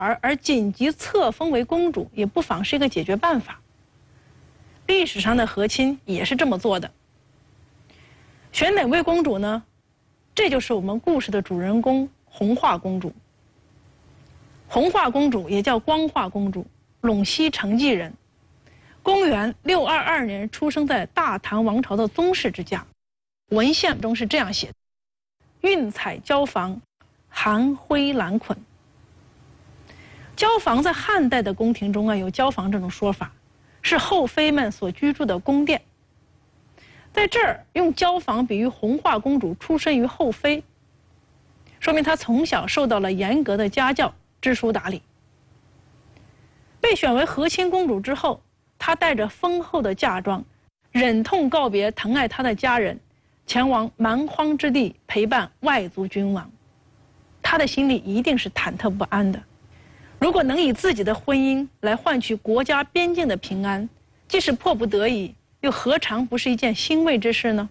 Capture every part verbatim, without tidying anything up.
儿而紧急册封为公主，也不妨是一个解决办法。历史上的和亲也是这么做的。选哪位公主呢？这就是我们故事的主人公红化公主。红化公主也叫光化公主，陇西成纪人，公元六二二年出生在大唐王朝的宗室之家。文献中是这样写的：运彩交房，含灰兰捆。交房在汉代的宫廷中啊，有交房这种说法，是后妃们所居住的宫殿。在这儿用交房比喻红化公主出身于后妃，说明她从小受到了严格的家教，知书达理。被选为和亲公主之后，她带着丰厚的嫁妆，忍痛告别疼爱她的家人，前往蛮荒之地陪伴外族君王。她的心里一定是忐忑不安的。如果能以自己的婚姻来换取国家边境的平安，即使迫不得已，又何尝不是一件欣慰之事呢？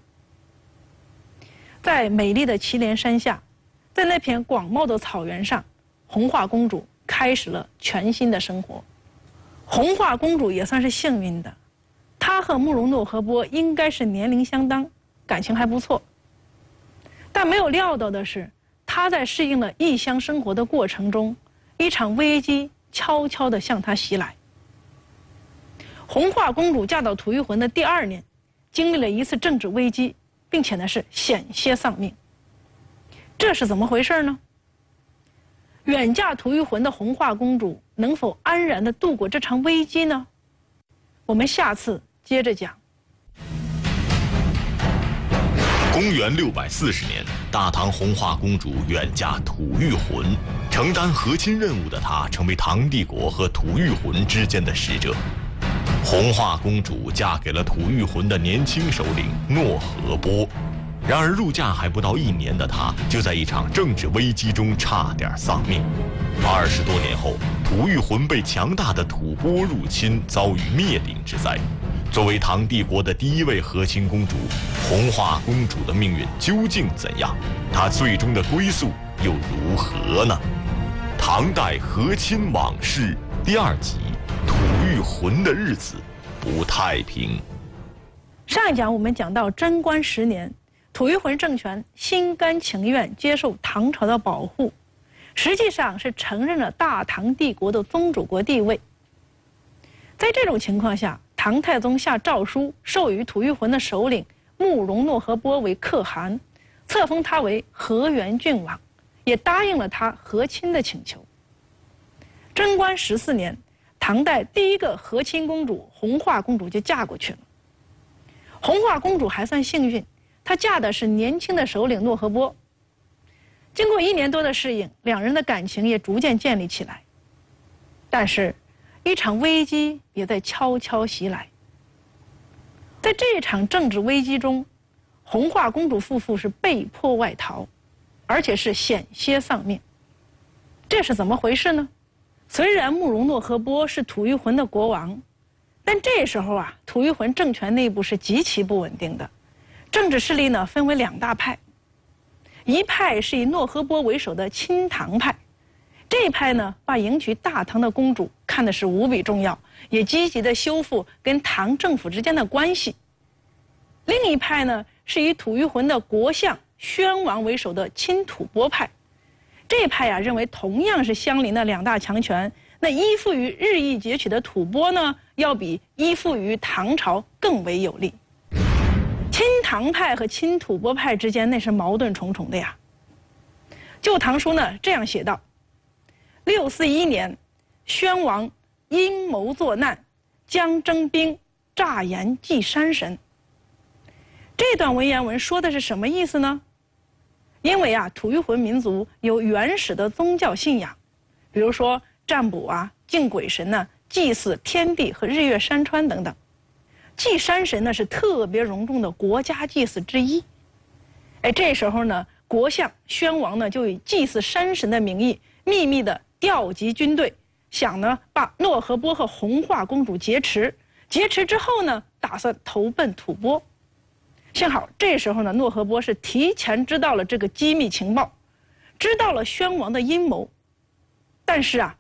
在美丽的祁连山下，在那片广袤的草原上，红化公主开始了全新的生活。红化公主也算是幸运的，她和慕容诺河波应该是年龄相当，感情还不错。但没有料到的是，她在适应了异乡生活的过程中，一场危机悄悄地向她袭来。红化公主嫁到吐谷浑的第二年，经历了一次政治危机，并且呢是险些丧命。这是怎么回事呢？远嫁吐谷浑的红化公主能否安然地度过这场危机呢？我们下次接着讲。 公元六百四十年，大唐红化公主远嫁吐谷浑，承担和亲任务的她成为唐帝国和吐谷浑之间的使者。红化公主嫁给了吐谷浑的年轻首领诺河波，然而入嫁还不到一年的她，就在一场政治危机中差点丧命。二十多年后，吐谷浑被强大的吐蕃入侵，遭遇灭顶之灾。作为唐帝国的第一位和亲公主，红化公主的命运究竟怎样？她最终的归宿又如何呢？唐代和亲往事第二集，吐谷浑的日子不太平。 上一讲我们讲到贞观十年，吐谷浑政权心甘情愿接受唐朝的保护，实际上是承认了大唐帝国的宗主国地位。在这种情况下，唐太宗下诏书授予吐谷浑的首领慕容诺河波为可汗，册封他为和元郡王，也答应了他和亲的请求。贞观十四年，唐代第一个和亲公主红化公主就嫁过去了。红化公主还算幸运，她嫁的是年轻的首领诺河波。经过一年多的适应，两人的感情也逐渐建立起来。但是一场危机也在悄悄袭来。在这场政治危机中，红化公主夫妇是被迫外逃，而且是险些丧命。这是怎么回事呢？虽然慕容诺河波是吐谷浑的国王，但这时候啊，吐谷浑政权内部是极其不稳定的，政治势力呢分为两大派，一派是以诺河波为首的亲唐派，这一派呢把迎娶大唐的公主看的是无比重要，也积极的修复跟唐政府之间的关系。另一派呢是以吐谷浑的国相宣王为首的亲吐蕃派，这一派呀、啊、认为同样是相邻的两大强权，那依附于日益拮据的吐蕃呢，要比依附于唐朝更为有利。亲唐派和亲吐蕃派之间那是矛盾重重的呀。《旧唐书》呢这样写道：六四一年，宣王阴谋作难，将征兵，诈言祭山神。这段文言文说的是什么意思呢？因为啊，吐谷浑民族有原始的宗教信仰，比如说占卜啊、敬鬼神呢、啊、祭祀天地和日月山川等等。祭山神呢是特别隆重的国家祭祀之一。哎，这时候呢，国相宣王呢就以祭祀山神的名义，秘密的调集军队，想呢把诺河波和红化公主劫持。劫持之后呢，打算投奔吐蕃。幸好这时候呢，诺河波是提前知道了这个机密情报，知道了宣王的阴谋。但是啊，